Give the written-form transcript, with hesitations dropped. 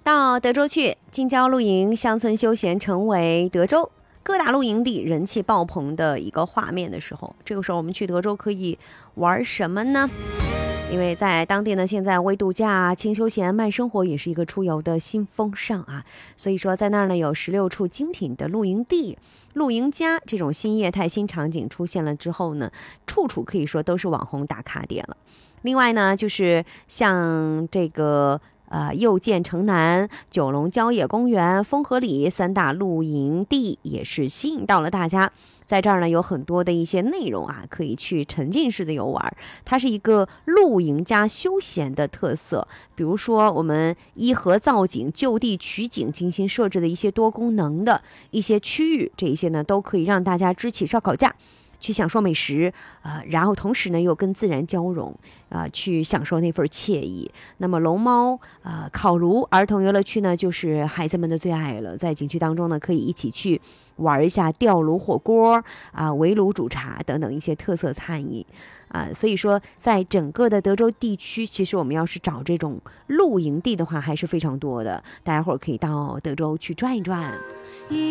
到德州去，近郊露营、乡村休闲成为德州各大露营地人气爆棚的一个画面的时候，这个时候我们去德州可以玩什么呢？因为在当地呢，现在微度假、轻休闲、慢生活也是一个出游的新风尚啊。所以说，在那儿呢有16处精品的露营地、露营家，这种新业态、新场景出现了之后呢，处处可以说都是网红打卡点了。另外呢，就是像这个又见城南、九龙郊野公园、风和里3大露营地也是吸引到了大家。在这儿呢，有很多的一些内容啊，可以去沉浸式的游玩。它是一个露营加休闲的特色，比如说我们依河造景、就地取景精心设置的一些多功能的一些区域，这一些呢都可以让大家支起烧烤架。去享受美食，然后同时呢又跟自然交融，去享受那份惬意。那么龙猫烤炉儿童游乐区呢，就是孩子们的最爱了。在景区当中呢，可以一起去玩一下吊炉火锅围炉煮茶等等一些特色餐饮所以说在整个的德州地区，其实我们要是找这种露营地的话，还是非常多的。大家伙儿可以到德州去转一转。